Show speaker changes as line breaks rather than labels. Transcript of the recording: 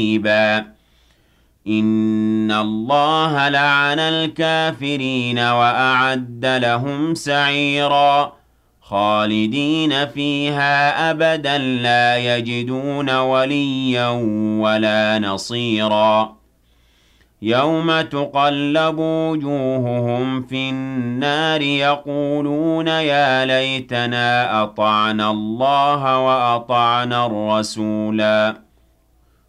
إن الله لعن الكافرين وأعد لهم سعيرا خالدين فيها أبدا لا يجدون وليا ولا نصيرا يوم تقلب وجوههم في النار يقولون يا ليتنا أطعنا الله وأطعنا الرسولا